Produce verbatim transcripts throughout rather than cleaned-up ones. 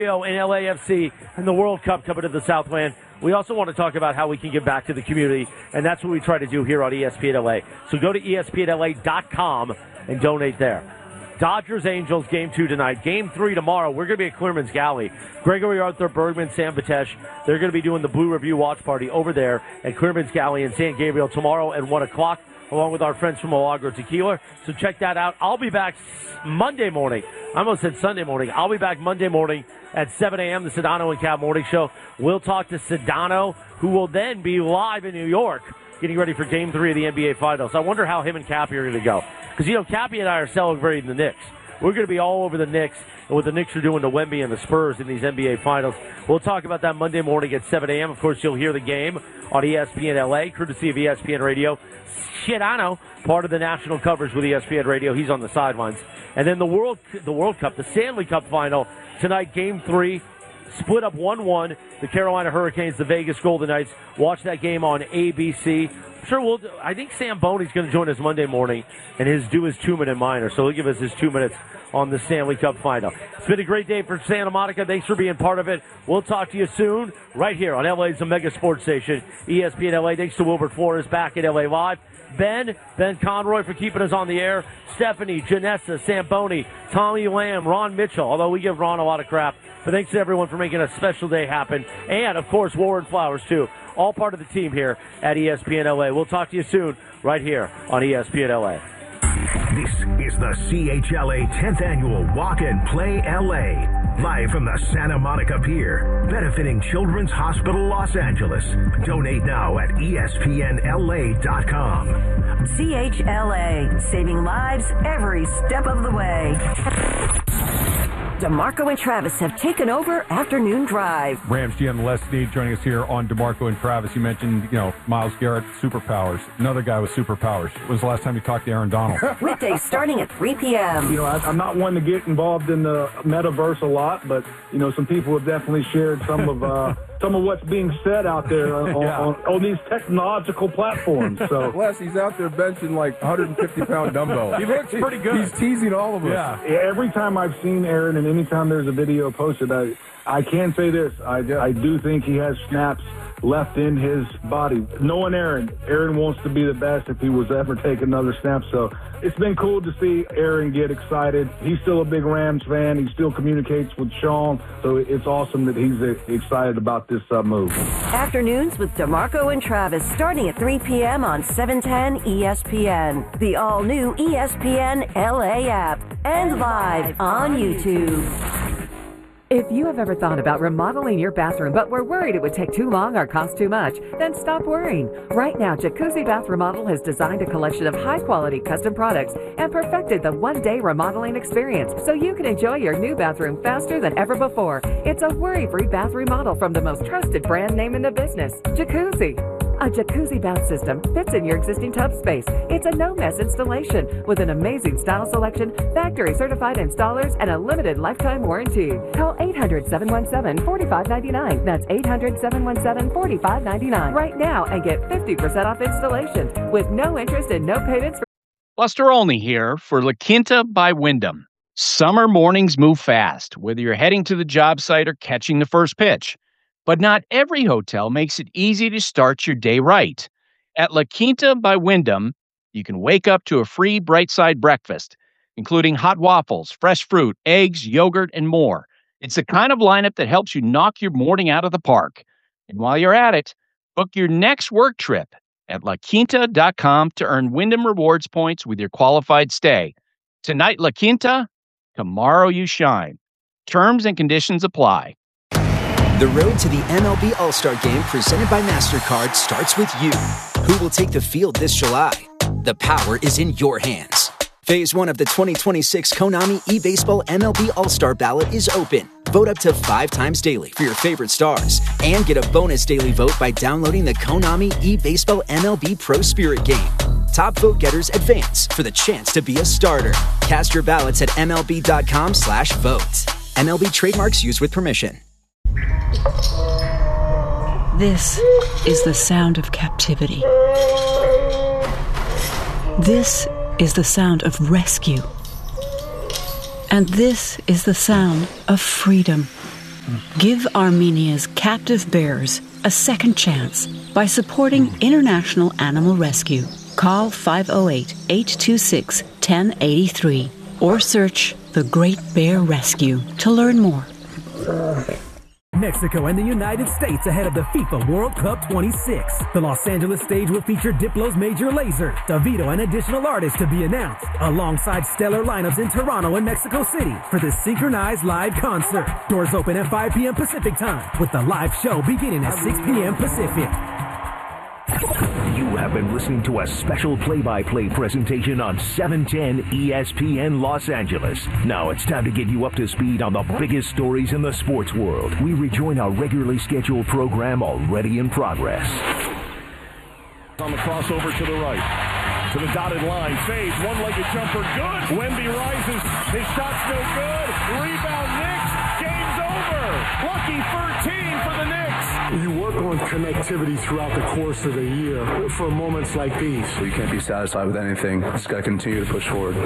And L A F C and the World Cup coming to the Southland. We also want to talk about how we can give back to the community, and that's what we try to do here on E S P N L A. So go to E S P N L A dot com and donate there. Dodgers Angels game two tonight. Game three tomorrow. We're going to be at Clearman's Galley. Gregory Arthur, Bergman, Sam Vitesh. They're going to be doing the Blue Review watch party over there at Clearman's Galley in San Gabriel tomorrow at one o'clock. Along with our friends from Milagro Tequila. So check that out. I'll be back Monday morning. I almost said Sunday morning. I'll be back Monday morning at seven a.m., the Sedano and Cal Morning Show. We'll talk to Sedano, who will then be live in New York getting ready for Game three of the N B A Finals. I wonder how him and Cappy are going to go. Because, you know, Cappy and I are celebrating the Knicks. We're going to be all over the Knicks and what the Knicks are doing to Wemby and the Spurs in these N B A Finals. We'll talk about that Monday morning at seven a.m. Of course, you'll hear the game on E S P N L A, courtesy of E S P N Radio. Sedano, part of the national coverage with E S P N Radio. He's on the sidelines. And then the World the World Cup, the Stanley Cup final tonight, Game three, split up one one. The Carolina Hurricanes, the Vegas Golden Knights. Watch that game on A B C. I'm sure we'll. I think Sam Boney's going to join us Monday morning and his do his two-minute minor. So he'll give us his two minutes on the Stanley Cup final. It's been a great day for Santa Monica. Thanks for being part of it. We'll talk to you soon right here on L A's Mega Sports Station, E S P N L A. Thanks to Wilbert Flores back at L A Live. Ben, Ben Conroy for keeping us on the air. Stephanie, Janessa, Samboni, Tommy Lamb, Ron Mitchell, although we give Ron a lot of crap. But thanks to everyone for making a special day happen. And, of course, Warren Flowers, too. All part of the team here at E S P N L A. We'll talk to you soon right here on E S P N L A. This is the C H L A tenth Annual Walk and Play L A. Live from the Santa Monica Pier, benefiting Children's Hospital Los Angeles. Donate now at E S P N L A dot com. C H L A, saving lives every step of the way. DeMarco and Travis have taken over Afternoon Drive. Rams G M Les Snead joining us here on DeMarco and Travis. You mentioned, you know, Myles Garrett, superpowers. Another guy with superpowers. When was the last time you talked to Aaron Donald? Weekdays starting at three p.m. You know, I, I'm not one to get involved in the metaverse a lot, but, you know, some people have definitely shared some of uh, some of what's being said out there on, yeah. on, on these technological platforms. So Les, he's out there benching like one hundred fifty pound dumbbells. He looks pretty good. He's teasing all of us. Yeah. Every time I've seen Aaron and anytime there's a video posted, I, I can say this. I, I do think he has snaps left in his body. Knowing Aaron, Aaron wants to be the best if he was to ever take another snap. So it's been cool to see Aaron get excited. He's still a big Rams fan. He still communicates with Sean. So it's awesome that he's excited about this uh, move. Afternoons with DeMarco and Travis starting at three p.m. on seven ten E S P N. The all-new E S P N L A app. And live on YouTube. If you have ever thought about remodeling your bathroom but were worried it would take too long or cost too much, then stop worrying. Right now, Jacuzzi Bath Remodel has designed a collection of high-quality custom products and perfected the one-day remodeling experience so you can enjoy your new bathroom faster than ever before. It's a worry-free bath remodel from the most trusted brand name in the business, Jacuzzi. A jacuzzi bath system fits in your existing tub space. It's a no-mess installation with an amazing style selection, factory-certified installers, and a limited lifetime warranty. Call eight hundred, seven one seven, four five nine nine. That's eight hundred, seven one seven, four five nine nine right now and get fifty percent off installation with no interest and no payments. For- Buster Olney here for La Quinta by Wyndham. Summer mornings move fast, whether you're heading to the job site or catching the first pitch. But not every hotel makes it easy to start your day right. At La Quinta by Wyndham, you can wake up to a free Bright Side breakfast, including hot waffles, fresh fruit, eggs, yogurt, and more. It's the kind of lineup that helps you knock your morning out of the park. And while you're at it, book your next work trip at la quinta dot com to earn Wyndham Rewards points with your qualified stay. Tonight, La Quinta, tomorrow you shine. Terms and conditions apply. The road to the M L B All-Star Game presented by MasterCard starts with you. Who will take the field this July? The power is in your hands. Phase one of the twenty twenty-six Konami eBaseball M L B All-Star Ballot is open. Vote up to five times daily for your favorite stars and get a bonus daily vote by downloading the Konami eBaseball M L B Pro Spirit game. Top vote getters advance for the chance to be a starter. Cast your ballots at M L B dot com slash vote. M L B trademarks used with permission. This is the sound of captivity. This is the sound of rescue. And this is the sound of freedom. Give Armenia's captive bears a second chance by supporting International Animal Rescue. Call five oh eight, eight two six, one oh eight three or search The Great Bear Rescue to learn more. Mexico and the United States ahead of the FIFA World Cup twenty-six. The Los Angeles stage will feature Diplo's Major Lazer, Davido, and additional artists to be announced, alongside stellar lineups in Toronto and Mexico City for this synchronized live concert. Doors open at five p.m. Pacific time, with the live show beginning at six p.m. Pacific. You have been listening to a special play-by-play presentation on seven ten E S P N Los Angeles. Now it's time to get you up to speed on the biggest stories in the sports world. We rejoin our regularly scheduled program already in progress. On the crossover to the right, to the dotted line, fades, one-legged jumper, good. Wemby rises, his shot's no good. Rebound, Knicks, game's over. Lucky thirteen for the Knicks. You work on connectivity throughout the course of the year for moments like these. You can't be satisfied with anything. Just got to continue to push forward.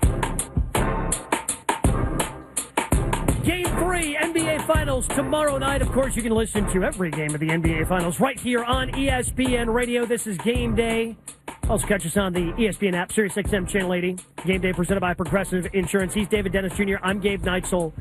Game three, N B A Finals tomorrow night. Of course, you can listen to every game of the N B A Finals right here on E S P N Radio. This is Game Day. Also catch us on the E S P N app, Sirius X M Channel eighty. Game Day presented by Progressive Insurance. He's David Dennis Junior I'm Gabe Neitzel.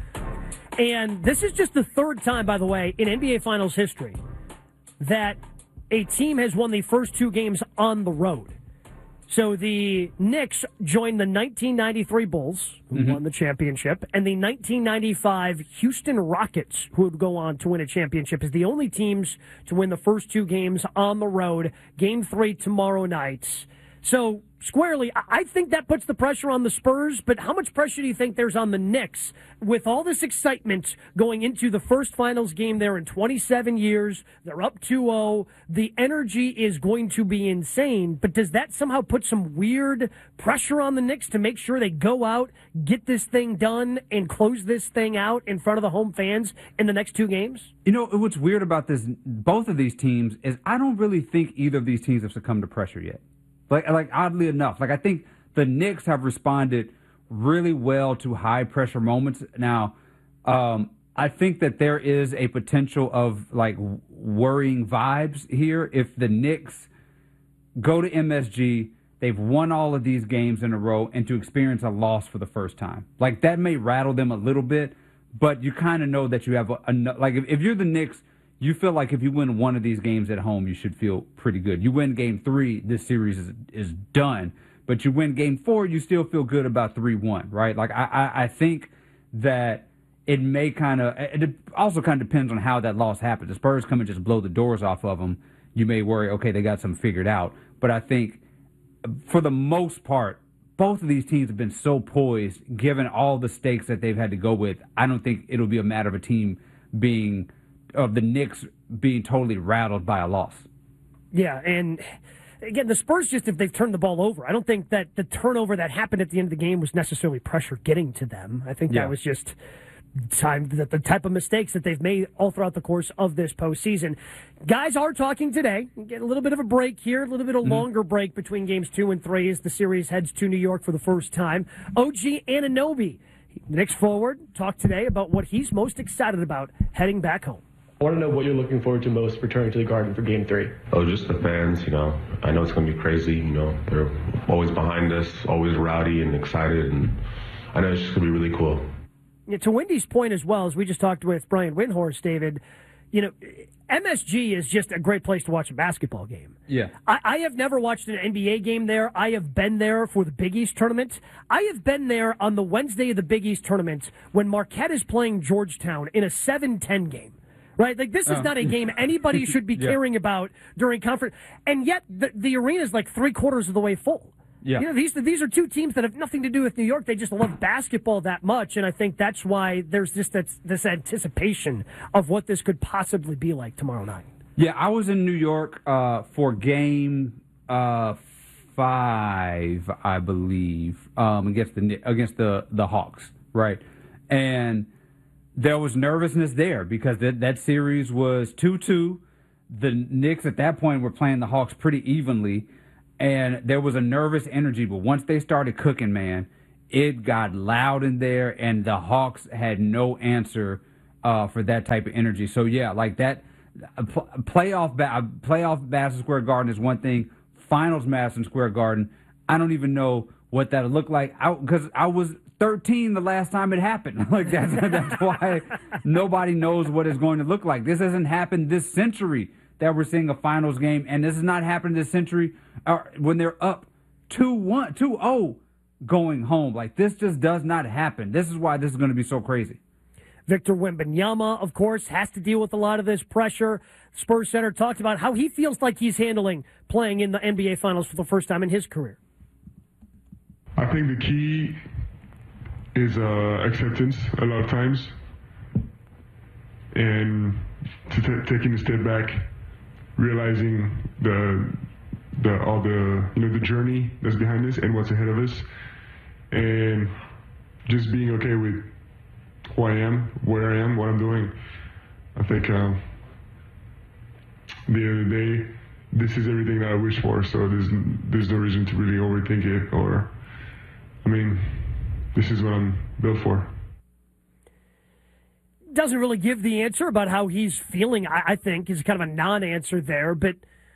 And this is just the third time, by the way, in N B A Finals history that a team has won the first two games on the road. So the Knicks joined the nineteen ninety-three Bulls, who mm-hmm. won the championship, and the nineteen ninety-five Houston Rockets, who would go on to win a championship, as the only teams to win the first two games on the road. Game three tomorrow night. So, squarely, I think that puts the pressure on the Spurs, but how much pressure do you think there's on the Knicks with all this excitement going into the first finals game there in twenty-seven years? They're up two oh. The energy is going to be insane, but does that somehow put some weird pressure on the Knicks to make sure they go out, get this thing done, and close this thing out in front of the home fans in the next two games? You know, what's weird about this, both of these teams, is I don't really think either of these teams have succumbed to pressure yet. Like, like oddly enough, like I think the Knicks have responded really well to high pressure moments. Now, um, I think that there is a potential of like worrying vibes here if the Knicks go to M S G, they've won all of these games in a row, and to experience a loss for the first time. Like that may rattle them a little bit, but you kind of know that you have a, a like if, if you're the Knicks. You feel like if you win one of these games at home, you should feel pretty good. You win game three, this series is is done. But you win game four, you still feel good about three one, right? Like, I, I, I think that it may kind of, it also kind of depends on how that loss happens. The Spurs come and just blow the doors off of them. You may worry, okay, they got something figured out. But I think for the most part, both of these teams have been so poised, given all the stakes that they've had to go with. I don't think it'll be a matter of a team being of the Knicks being totally rattled by a loss. Yeah, and again, the Spurs, just if they've turned the ball over, I don't think that the turnover that happened at the end of the game was necessarily pressure getting to them. I think yeah. that was just time the, the type of mistakes that they've made all throughout the course of this postseason. Guys are talking today. Get a little bit of a break here, a little bit of a mm-hmm. longer break between games two and three as the series heads to New York for the first time. O G Anunoby, the Knicks forward, talked today about what he's most excited about heading back home. I want to know what you're looking forward to most returning to the Garden for Game three. Oh, just the fans, you know. I know it's going to be crazy, you know. They're always behind us, always rowdy and excited, and I know it's just going to be really cool. Yeah, to Wendy's point as well, as we just talked with Brian Windhorst, David, you know, M S G is just a great place to watch a basketball game. Yeah. I, I have never watched an N B A game there. I have been there for the Big East tournament. I have been there on the Wednesday of the Big East tournament when Marquette is playing Georgetown in a seven ten game. Right? Like, this is oh. not a game anybody should be yeah. caring about during conference. And yet, the, the arena is like three quarters of the way full. Yeah. You know, these, these are two teams that have nothing to do with New York. They just love basketball that much. And I think that's why there's just this, this anticipation of what this could possibly be like tomorrow night. Yeah, I was in New York uh, for game uh, five, I believe, um, against the against the, the Hawks, right? And there was nervousness there because that, that series was two two. The Knicks at that point were playing the Hawks pretty evenly, and there was a nervous energy. But once they started cooking, man, it got loud in there, and the Hawks had no answer uh, for that type of energy. So, yeah, like that uh, pl- playoff, ba- playoff Madison Square Garden is one thing. Finals Madison Square Garden, I don't even know what that would look like because I, I was thirteen the last time it happened. Like that's, that's why nobody knows what it's going to look like. This hasn't happened this century that we're seeing a finals game, and this has not happened this century uh, when they're up two one, two oh going home. Like this just does not happen. This is why this is going to be so crazy. Victor Wembanyama, of course, has to deal with a lot of this pressure. Spurs Center talked about how he feels like he's handling playing in the N B A Finals for the first time in his career. I think the key is uh, acceptance a lot of times, and to t- taking a step back, realizing the the all the you know the journey that's behind us and what's ahead of us, and just being okay with who I am, where I am, what I'm doing. I think uh, the other day, this is everything that I wish for, so there's there's no reason to really overthink it. Or, I mean, this is what I'm built for. Doesn't really give the answer about how he's feeling, I, I think, is kind of a non-answer there, but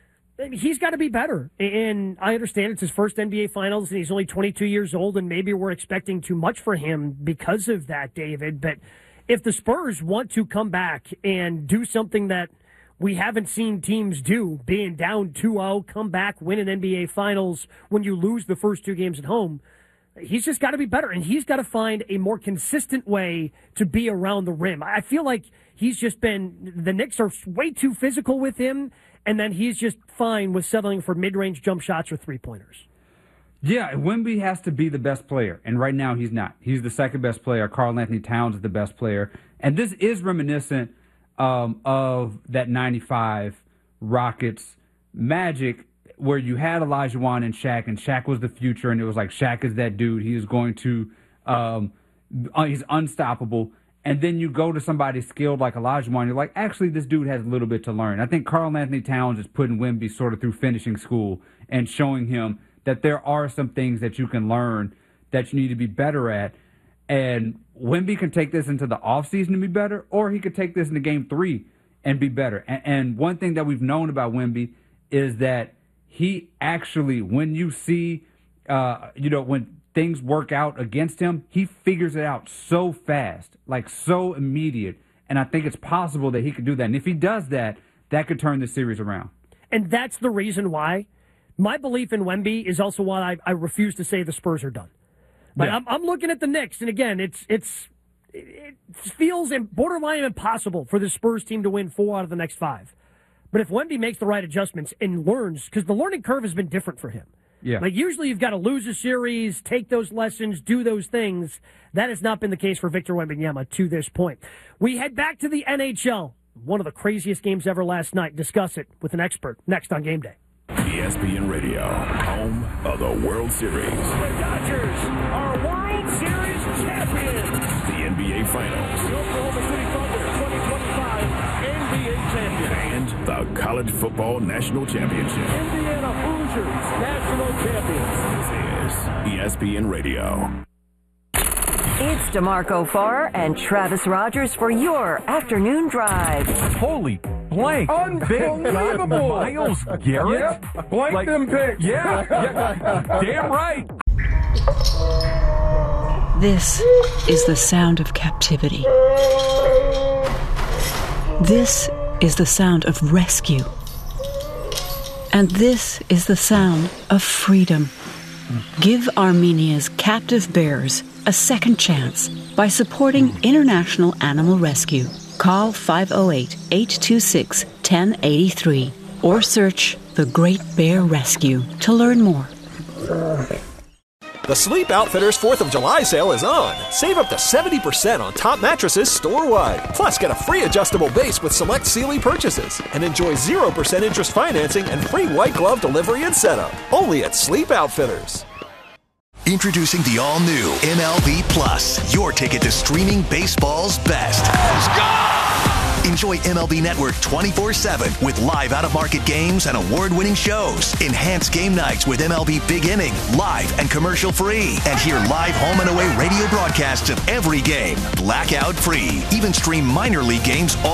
he's got to be better. And I understand it's his first N B A Finals, and he's only twenty-two years old, and maybe we're expecting too much for him because of that, David. But if the Spurs want to come back and do something that we haven't seen teams do, being down two oh, come back, win an N B A Finals when you lose the first two games at home, he's just got to be better, and he's got to find a more consistent way to be around the rim. I feel like he's just been, the Knicks are way too physical with him, and then he's just fine with settling for mid-range jump shots or three-pointers. Yeah, Wemby has to be the best player, and right now he's not. He's the second best player. Karl Anthony Towns is the best player, and this is reminiscent um, of that ninety-five Rockets Magic where you had Olajuwon and Shaq, and Shaq was the future, and it was like Shaq is that dude. He is going to, um, he's unstoppable. And then you go to somebody skilled like Olajuwon, you're like, actually, this dude has a little bit to learn. I think Karl Anthony Towns is putting Wemby sort of through finishing school and showing him that there are some things that you can learn that you need to be better at. And Wemby can take this into the offseason and be better, or he could take this into game three and be better. And, and one thing that we've known about Wemby is that he actually, when you see, uh, you know, when things work out against him, he figures it out so fast, like so immediate. And I think it's possible that he could do that. And if he does that, that could turn the series around. And that's the reason why my belief in Wemby is also why I, I refuse to say the Spurs are done. Like, yeah. I'm, I'm looking at the Knicks, and again, it's it's it feels borderline impossible for the Spurs team to win four out of the next five. But if Wemby makes the right adjustments and learns, because the learning curve has been different for him. Yeah. Like, usually you've got to lose a series, take those lessons, do those things. That has not been the case for Victor Wembanyama to this point. We head back to the N H L. One of the craziest games ever last night. Discuss it with an expert next on Game Day. E S P N Radio, home of the World Series. The Dodgers are World Series champions. The N B A Finals. The Oklahoma City Thunder twenty twenty-five N B A champions. And the College Football National Championship. Indiana Hoosiers national champions. This is E S P N Radio. It's DeMarco Farr and Travis Rogers for your afternoon drive. Holy blank. Unbelievable. Myles Garrett? Yep. Blank like, them picks. Yeah, yeah. Damn right. This is the sound of captivity. This is the sound of rescue. And this is the sound of freedom. Give Armenia's captive bears a second chance by supporting International Animal Rescue. Call five oh eight, eight two six, one oh eight three or search The Great Bear Rescue to learn more. The Sleep Outfitters fourth of July sale is on. Save up to seventy percent on top mattresses store-wide. Plus, get a free adjustable base with select Sealy purchases. And enjoy zero percent interest financing and free white glove delivery and setup. Only at Sleep Outfitters. Introducing the all-new M L B Plus, your ticket to streaming baseball's best. In Enjoy M L B Network twenty-four seven with live out-of-market games and award-winning shows. Enhance game nights with M L B Big Inning, live and commercial-free. And hear live home and away radio broadcasts of every game, blackout-free. Even stream minor league games all